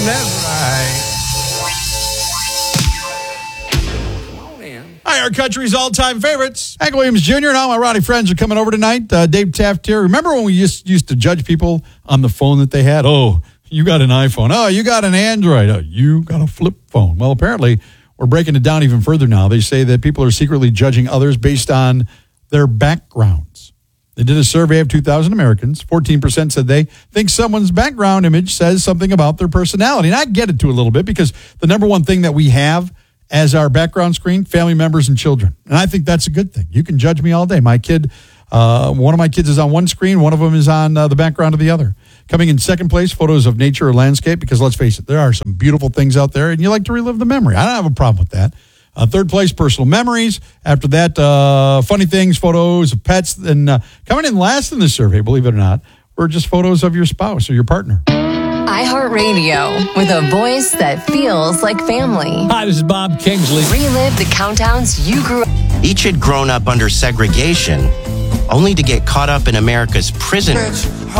that's right. Hi, our country's all-time favorites. Hank Williams Jr. and all my rowdy friends are coming over tonight. Dave Taft here. Remember when we used to judge people on the phone that they had? Oh, you got an iPhone. Oh, you got an Android. Oh, you got a flip phone. Well, apparently, we're breaking it down even further now. They say that people are secretly judging others based on their backgrounds. They did a survey of 2,000 Americans. 14% said they think someone's background image says something about their personality. And I get it to a little bit because the number one thing that we have as our background screen, family members and children. And I think that's a good thing. You can judge me all day. My kid, one of my kids is on one screen. One of them is on the background of the other. Coming in second place, photos of nature or landscape, because let's face it, there are some beautiful things out there, and you like to relive the memory. I don't have a problem with that. Third place, personal memories. After that, funny things, photos of pets. And coming in last in the survey, believe it or not, were just photos of your spouse or your partner. iHeartRadio, with a voice that feels like family. Hi, this is Bob Kingsley. Relive the countdowns you grew up. Each had grown up under segregation, only to get caught up in America's prison